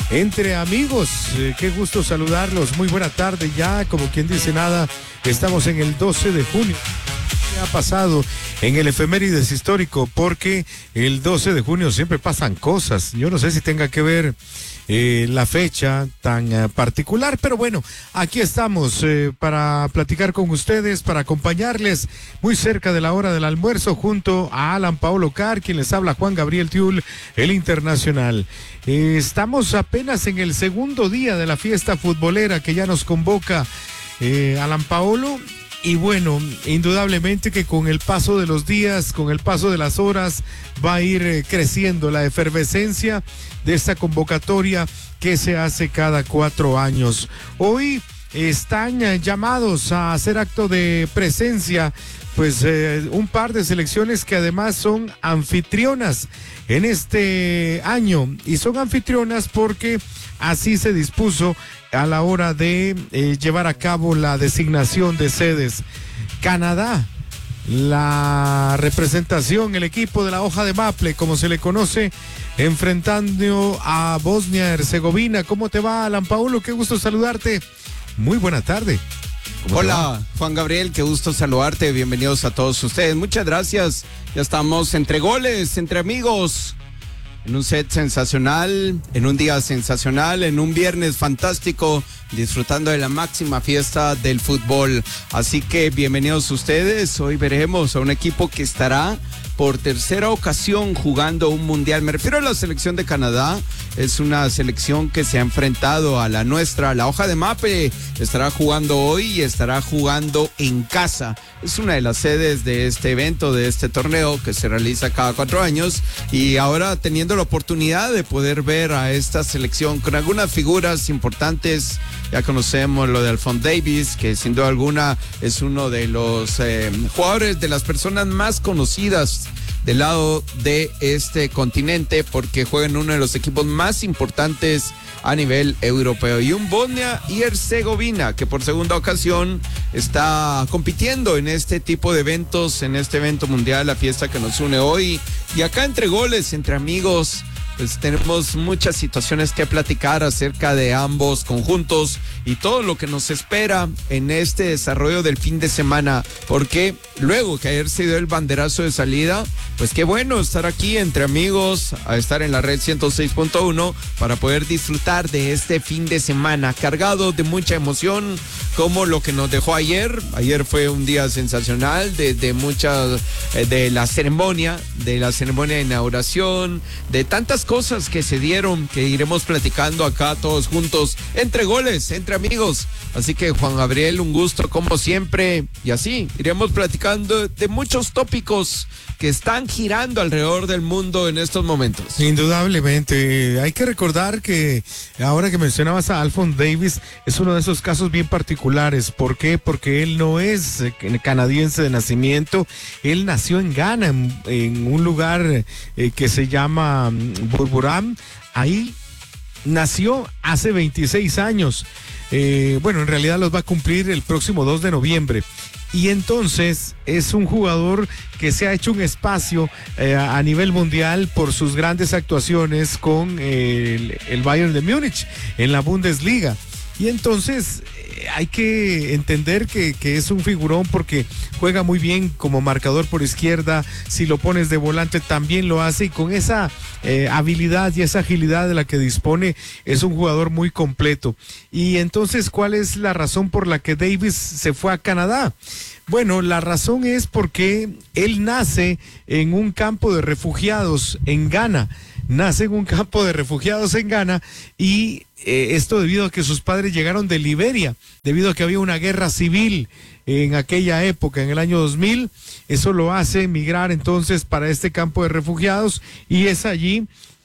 entre amigos. Qué gusto saludarlos. Muy buena tarde ya, como quien dice nada, estamos en el 12 de junio. ¿Qué ha pasado en el efemérides histórico? Porque el 12 de junio siempre pasan cosas. Yo no sé si tenga que ver la fecha tan particular, pero bueno, aquí estamos para platicar con ustedes, para acompañarles muy cerca de la hora del almuerzo junto a Alan Paolo Carr, quien les habla Juan Gabriel Tiul, el internacional. Estamos apenas en el segundo día de la fiesta futbolera que ya nos convoca Alan Paolo. Y bueno, indudablemente que con el paso de los días, con el paso de las horas, va a ir creciendo la efervescencia de esta convocatoria que se hace cada 4 años. Hoy están llamados a hacer acto de presencia, pues un par de selecciones que además son anfitrionas en este año. Y son anfitrionas porque así se dispuso a la hora de llevar a cabo la designación de sedes. Canadá, la representación, el equipo de la hoja de maple, como se le conoce, enfrentando a Bosnia-Herzegovina. ¿Cómo te va, Alan Paolo? Qué gusto saludarte. Muy buena tarde. Hola, Juan Gabriel, qué gusto saludarte. Bienvenidos a todos ustedes. Muchas gracias. Ya estamos entre goles, entre amigos. En un set sensacional, en un día sensacional, en un viernes fantástico, disfrutando de la máxima fiesta del fútbol. Así que bienvenidos ustedes. Hoy veremos a un equipo que estará por tercera ocasión jugando un mundial. Me refiero a la selección de Canadá. Es una selección que se ha enfrentado a la nuestra. La hoja de maple estará jugando hoy y estará jugando en casa. Es una de las sedes de este evento, de este torneo que se realiza cada 4 años. Y ahora teniendo la oportunidad de poder ver a esta selección con algunas figuras importantes. Ya conocemos lo de Alphonse Davies, que sin duda alguna es uno de los jugadores, de las personas más conocidas del lado de este continente, porque juega en uno de los equipos más importantes a nivel europeo. Y un Bosnia y Herzegovina que por segunda ocasión está compitiendo en este tipo de eventos, en este evento mundial, la fiesta que nos une hoy. Y acá entre goles, entre amigos, pues tenemos muchas situaciones que platicar acerca de ambos conjuntos y todo lo que nos espera en este desarrollo del fin de semana, porque luego que ayer se dio el banderazo de salida, pues qué bueno estar aquí entre amigos, a estar en la red 106.1 para poder disfrutar de este fin de semana cargado de mucha emoción, como lo que nos dejó ayer. Ayer fue un día sensacional de muchas, de la ceremonia de inauguración, de tantas cosas que se dieron, que iremos platicando acá todos juntos, entre goles, entre amigos. Así que Juan Gabriel, un gusto como siempre, y así iremos platicando de muchos tópicos que están girando alrededor del mundo en estos momentos. Indudablemente, hay que recordar que ahora que mencionabas a Alphonse Davies, es uno de esos casos bien particulares. ¿Por qué? Porque él no es canadiense de nacimiento, él nació en Ghana, en un lugar que se llama Burburam. Ahí nació hace 26 años. Bueno, en realidad los va a cumplir el próximo 2 de noviembre. Y entonces es un jugador que se ha hecho un espacio a nivel mundial por sus grandes actuaciones con el Bayern de Múnich en la Bundesliga. Y entonces hay que entender que es un figurón porque juega muy bien como marcador por izquierda. Si lo pones de volante también lo hace, y con esa habilidad y esa agilidad de la que dispone, es un jugador muy completo. Y entonces, ¿cuál es la razón por la que Davies se fue a Canadá? Bueno, la razón es porque él nace en un campo de refugiados en Ghana. Nace en un campo de refugiados en Ghana, y esto debido a que sus padres llegaron de Liberia, debido a que había una guerra civil en aquella época, en el año 2000. Eso lo hace emigrar entonces para este campo de refugiados, y es allí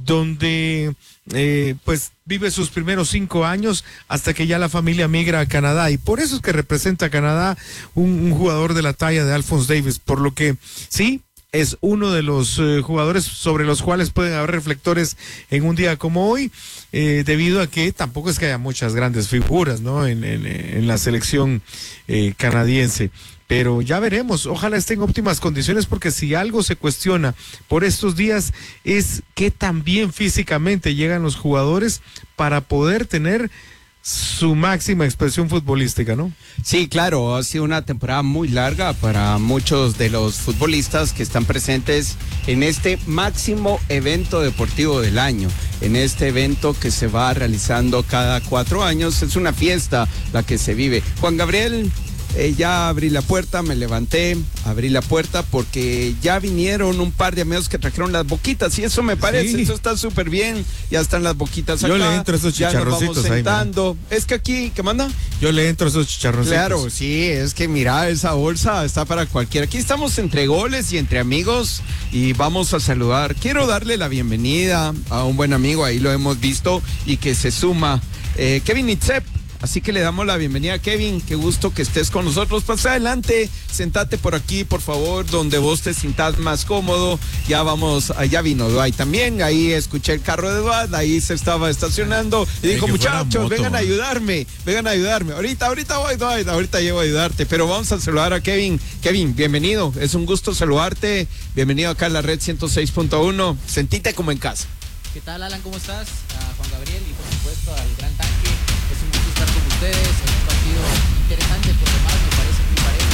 donde pues vive sus primeros 5 años hasta que ya la familia migra a Canadá, y por eso es que representa a Canadá un jugador de la talla de Alphonse Davies, por lo que sí, es uno de los jugadores sobre los cuales pueden haber reflectores en un día como hoy, debido a que tampoco es que haya muchas grandes figuras, ¿no? En la selección canadiense. pero ya veremos, ojalá esté en óptimas condiciones, porque si algo se cuestiona por estos días es que también físicamente llegan los jugadores para poder tener su máxima expresión futbolística, ¿no? Sí, claro, ha sido una temporada muy larga para muchos de los futbolistas que están presentes en este máximo evento deportivo del año, en este evento que se va realizando cada 4 años. Es una fiesta la que se vive. Juan Gabriel, ya abrí la puerta, me levanté, abrí la puerta porque ya vinieron un par de amigos que trajeron las boquitas y eso me parece, Sí. eso está súper bien, ya están las boquitas acá. Yo le entro a esos ya nos vamos chicharroncitos ahí, sentando. Es que aquí, ¿qué manda? Yo le entro a esos chicharroncitos. Claro, sí, es que mira, esa bolsa está para cualquiera. Aquí estamos entre goles y entre amigos y vamos a saludar. Quiero darle la bienvenida a un buen amigo, ahí lo hemos visto y que se suma, Kevin Itzep. Así que le damos la bienvenida a Kevin, qué gusto que estés con nosotros. Pasa adelante, sentate por aquí, por favor, donde vos te sientas más cómodo. Ya vamos, allá vino Dwight también, ahí escuché el carro de Dwight, ahí se estaba estacionando y dijo, muchachos, vengan a ayudarme. Ahorita voy, Dwight, ahorita llego a ayudarte, pero vamos a saludar a Kevin. Kevin, bienvenido, es un gusto saludarte, bienvenido acá a la red 106.1, sentite como en casa. ¿Qué tal, Alan? ¿Cómo estás? A Juan Gabriel y por supuesto al Gran Tanque. Es un gusto estar con ustedes en un partido interesante, por demás me parece muy parejo.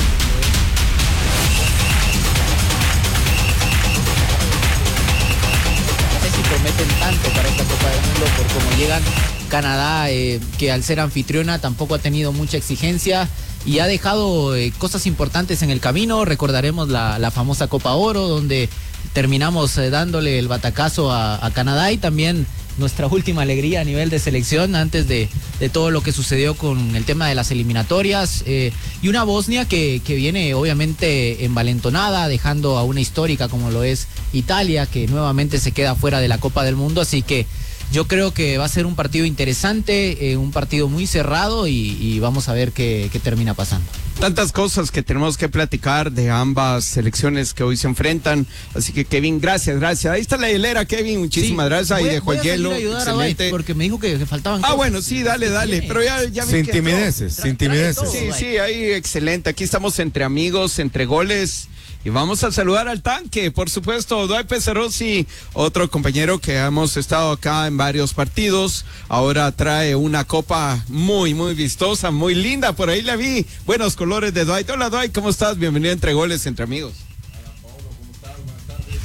No sé si prometen tanto para esta Copa del Mundo por cómo llegan. Canadá, que al ser anfitriona tampoco ha tenido mucha exigencia y ha dejado cosas importantes en el camino. Recordaremos la famosa Copa Oro, donde terminamos dándole el batacazo a Canadá, y también nuestra última alegría a nivel de selección antes de todo lo que sucedió con el tema de las eliminatorias, y una Bosnia que viene obviamente envalentonada, dejando a una histórica como lo es Italia, que nuevamente se queda fuera de la Copa del Mundo. Así que yo creo que va a ser un partido interesante, un partido muy cerrado, y vamos a ver qué termina pasando. Tantas cosas que tenemos que platicar de ambas selecciones que hoy se enfrentan. Así que, Kevin, gracias. Ahí está la hielera, Kevin, muchísimas gracias. Ahí dejó el hielo. Excelente. Porque me dijo que faltaban cosas. Cosas. Bueno, sí, dale. Pero ya vi sin que timideces, sin timideces. Sí, ahí excelente. Aquí estamos entre amigos, entre goles. Y vamos a saludar al tanque, por supuesto, Dwight Pesarossi, otro compañero que hemos estado acá en varios partidos. Ahora trae una copa muy, muy vistosa, muy linda. Por ahí la vi. Buenos colores de Dwight. Hola, Dwight, ¿cómo estás? Bienvenido a Entre Goles, Entre Amigos. Hola, Pablo, ¿cómo estás? Buenas tardes.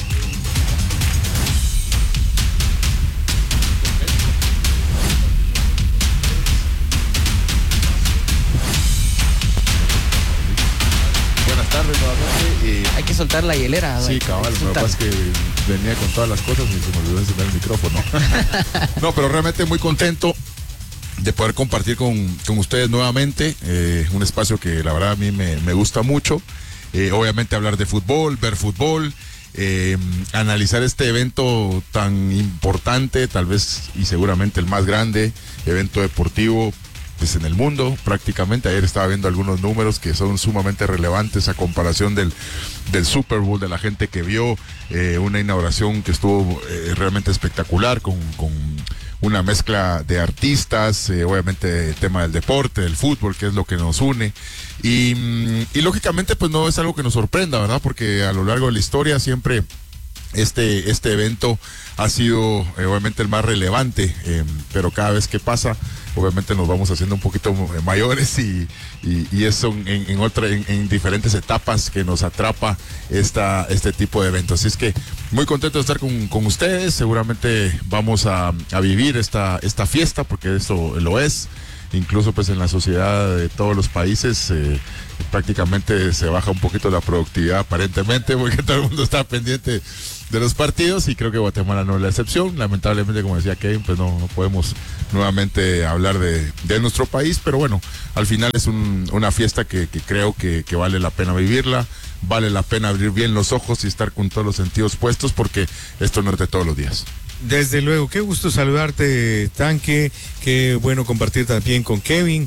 Buenas tardes nuevamente. Hay que soltar la hielera. Sí, Dwight. cabal, lo que pasa es que venía con todas las cosas y se me olvidó encender el micrófono. No, pero realmente muy contento de poder compartir con ustedes nuevamente, un espacio que la verdad a mí me gusta mucho. Obviamente hablar de fútbol, ver fútbol, analizar este evento tan importante, tal vez y seguramente el más grande evento deportivo pues en el mundo prácticamente. Ayer estaba viendo algunos números que son sumamente relevantes a comparación del Super Bowl, de la gente que vio, una inauguración que estuvo realmente espectacular con una mezcla de artistas, obviamente el tema del deporte, del fútbol, que es lo que nos une, y lógicamente pues no es algo que nos sorprenda, ¿verdad? Porque a lo largo de la historia siempre este evento ha sido obviamente el más relevante, pero cada vez que pasa obviamente nos vamos haciendo un poquito mayores y eso en diferentes etapas que nos atrapa este tipo de eventos. Así es que muy contento de estar con ustedes. Seguramente vamos a vivir esta fiesta, porque esto lo es. Incluso pues en la sociedad de todos los países prácticamente se baja un poquito la productividad aparentemente, porque todo el mundo está pendiente de los partidos, y creo que Guatemala no es la excepción. Lamentablemente, como decía Kevin, pues no podemos nuevamente hablar de nuestro país, pero bueno, al final es una fiesta que creo que vale la pena vivirla, vale la pena abrir bien los ojos y estar con todos los sentidos puestos, porque esto no es de todos los días. Desde luego, qué gusto saludarte, Tanque, qué bueno compartir también con Kevin.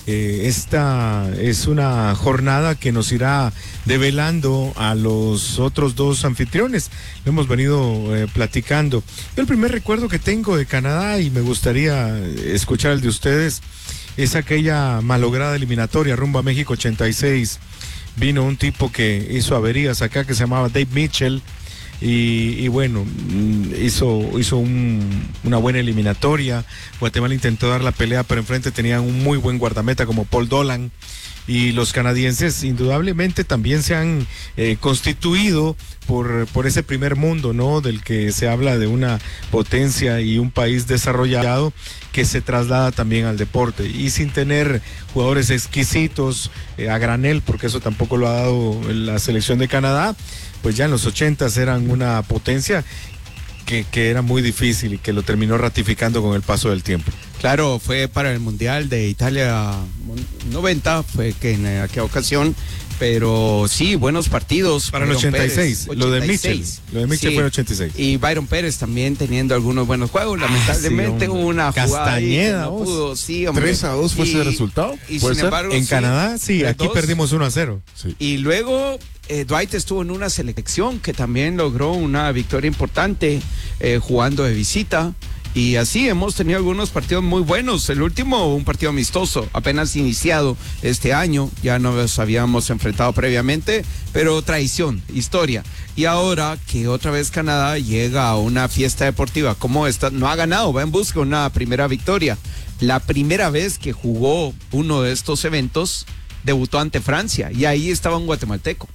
Esta es una jornada que nos irá develando a los otros dos anfitriones. Lo hemos venido platicando. Yo el primer recuerdo que tengo de Canadá, y me gustaría escuchar el de ustedes, es aquella malograda eliminatoria rumbo a México 86. vino un tipo que hizo averías acá que se llamaba Dave Mitchell. Y bueno, hizo una buena eliminatoria. Guatemala intentó dar la pelea, pero enfrente tenían un muy buen guardameta como Paul Dolan. Y los canadienses indudablemente también se han constituido por ese primer mundo, ¿no? Del que se habla de una potencia y un país desarrollado que se traslada también al deporte. Y sin tener jugadores exquisitos a granel, porque eso tampoco lo ha dado la selección de Canadá, pues ya en los 80s eran una potencia que era muy difícil y que lo terminó ratificando con el paso del tiempo. Claro, fue para el Mundial de Italia 90, fue que en aquella ocasión, pero sí, buenos partidos. Para el 86, Pérez, lo de Mitchell sí, fue el 86. Y Byron Pérez también teniendo algunos buenos juegos, lamentablemente hubo una jugada ahí que no pudo, sí, hombre. 3-2 fue ese resultado. Y sin embargo, en Canadá, sí, aquí perdimos 1-0. Sí. Y luego Dwight estuvo en una selección que también logró una victoria importante jugando de visita. Y así hemos tenido algunos partidos muy buenos. El último, un partido amistoso, apenas iniciado este año. Ya nos habíamos enfrentado previamente, pero tradición, historia. Y ahora que otra vez Canadá llega a una fiesta deportiva como esta, no ha ganado, va en busca de una primera victoria. La primera vez que jugó uno de estos eventos, debutó ante Francia. Y ahí estaba un guatemalteco.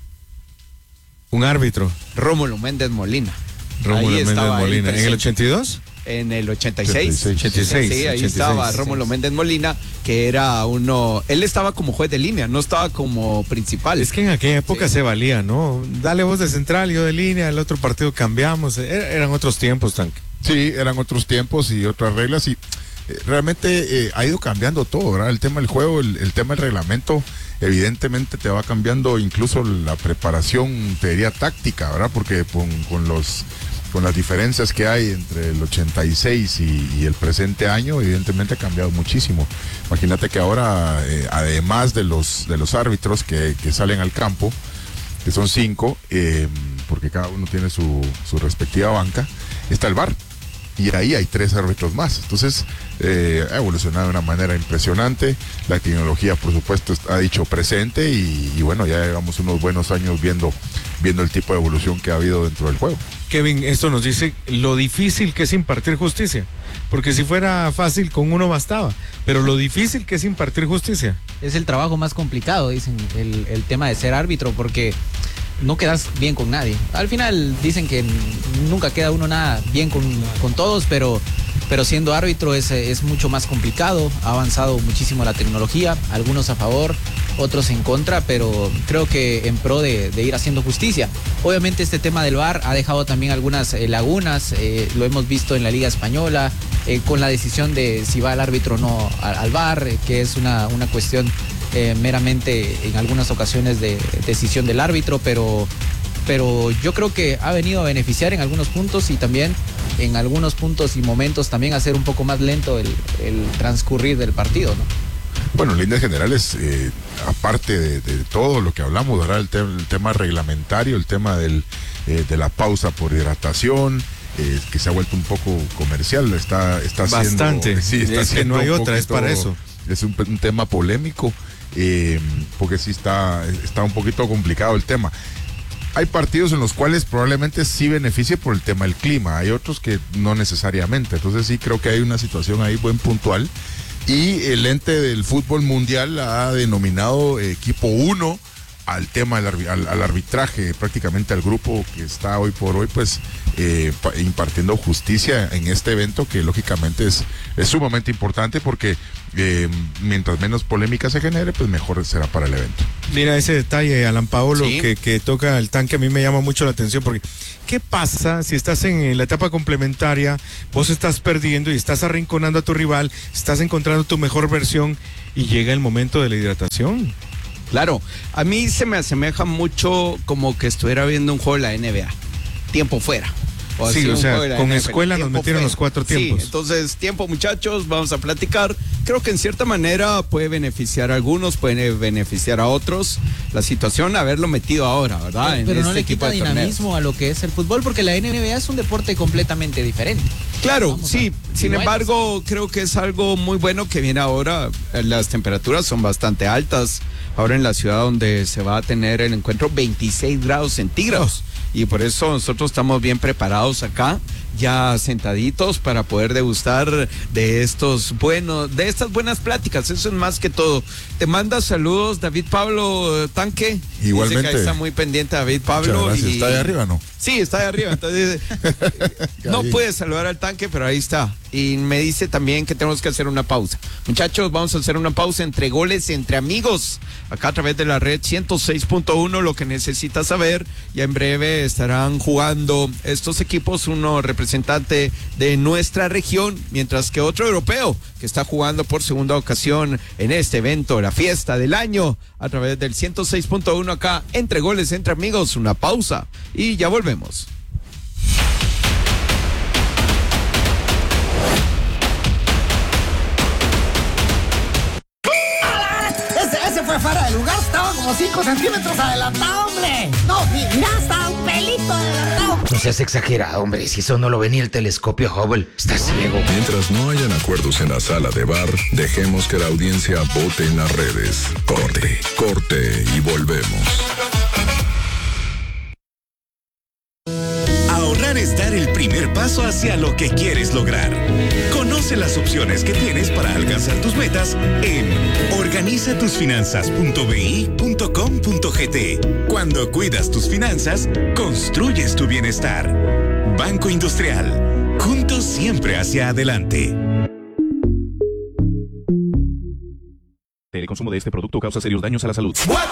Un árbitro. Rómulo Méndez Molina. Rómulo Méndez Molina. ¿En el 82? En el 86. 86. Sí, ahí estaba Rómulo Méndez Molina, que era él estaba como juez de línea, no estaba como principal. Es que en aquella época se valía, ¿no? Dale vos de central, yo de línea, el otro partido cambiamos. Eran otros tiempos, Tanque. Sí, eran otros tiempos y otras reglas y realmente ha ido cambiando todo, ¿verdad? El tema del juego, el tema del reglamento, evidentemente te va cambiando incluso la preparación, te diría táctica, ¿verdad? Porque con las diferencias que hay entre el 86 y el presente año, evidentemente ha cambiado muchísimo. Imagínate que ahora, además de los árbitros que salen al campo, que son 5, porque cada uno tiene su respectiva banca, está el VAR. Y ahí hay 3 árbitros más. Entonces, ha evolucionado de una manera impresionante. La tecnología, por supuesto, ha dicho presente y bueno, ya llevamos unos buenos años viendo el tipo de evolución que ha habido dentro del juego. Kevin, esto nos dice lo difícil que es impartir justicia. Porque si fuera fácil, con uno bastaba. Pero lo difícil que es impartir justicia. Es el trabajo más complicado, dicen, el tema de ser árbitro, porque no quedas bien con nadie. Al final dicen que nunca queda uno nada bien con todos, pero siendo árbitro es mucho más complicado. Ha avanzado muchísimo la tecnología, algunos a favor, otros en contra, pero creo que en pro de ir haciendo justicia. Obviamente este tema del VAR ha dejado también algunas lagunas, lo hemos visto en la Liga Española, con la decisión de si va el árbitro o no al VAR, que es una cuestión meramente en algunas ocasiones de decisión del árbitro, pero yo creo que ha venido a beneficiar en algunos puntos y también en algunos puntos y momentos también hacer un poco más lento el transcurrir del partido, ¿no? Bueno, en líneas generales, aparte de todo lo que hablamos, ¿verdad? El tema reglamentario, el tema de la pausa por hidratación, que se ha vuelto un poco comercial, está bastante. Está es que no hay otra, es para eso. Es un tema polémico, porque sí está un poquito complicado el tema. Hay partidos en los cuales probablemente sí beneficie por el tema del clima, hay otros que no necesariamente, entonces sí creo que hay una situación ahí buen puntual, y el ente del fútbol mundial ha denominado equipo 1 al tema al arbitraje, prácticamente al grupo que está hoy por hoy, pues impartiendo justicia en este evento que lógicamente es sumamente importante porque mientras menos polémica se genere, pues mejor será para el evento. Mira ese detalle, Alan Paolo, sí, que toca el Tanque, a mí me llama mucho la atención porque ¿qué pasa si estás en la etapa complementaria, vos estás perdiendo y estás arrinconando a tu rival, estás encontrando tu mejor versión y llega el momento de la hidratación? Claro, a mí se me asemeja mucho como que estuviera viendo un juego de la NBA, tiempo fuera. así Sí, o un sea, juego de la con NFL. escuela nos Tiempo metieron fue. los 4 tiempos. Sí, entonces, tiempo, muchachos, vamos a platicar. Creo que en cierta manera puede beneficiar a algunos, puede beneficiar a otros. La situación, haberlo metido ahora, ¿verdad? Pero en no este le tipo quita de torneos. dinamismo a lo que es el fútbol, porque la NBA es un deporte completamente diferente. Claro, Vamos sí. a- Sin igual, embargo, creo que es algo muy bueno que viene ahora. Las temperaturas son bastante altas. Ahora en la ciudad donde se va a tener el encuentro, 26 grados centígrados. Y por eso nosotros estamos bien preparados acá, ya sentaditos para poder degustar de estas buenas pláticas. Eso es más que todo. Te manda saludos David Pablo Tanque. Igualmente. Dice que ahí está muy pendiente David Pablo. Muchas gracias. y- ¿Está ahí arriba, no? Sí, está ahí arriba. Entonces, no Ahí. puede saludar al Tanque, pero ahí está. Y me dice también que tenemos que hacer una pausa. Muchachos, vamos a hacer una pausa entre goles, entre amigos. Acá a través de la red 106.1, lo que necesitas saber. Ya en breve estarán jugando estos equipos, uno representante de nuestra región, mientras que otro europeo que está jugando por segunda ocasión en este evento, la fiesta del año, a través del 106.1 acá, entre goles, entre amigos. Una pausa y ya volvemos. Ese fue fuera de lugar, estaba como 5 centímetros adelantado, hombre. No, mira, estaba un pelito adelantado. No seas exagerado, hombre. Si eso no lo ve ni el telescopio Hubble, está ciego. Mientras no hayan acuerdos en la sala de bar, dejemos que la audiencia vote en las redes. Corte y volvemos. Ahorrar es dar el primer paso hacia lo que quieres lograr. Conoce las opciones que tienes para alcanzar tus metas en organizatusfinanzas.bi.com.gt. Cuando cuidas tus finanzas, construyes tu bienestar. Banco Industrial. Juntos siempre hacia adelante. El consumo de este producto causa serios daños a la salud.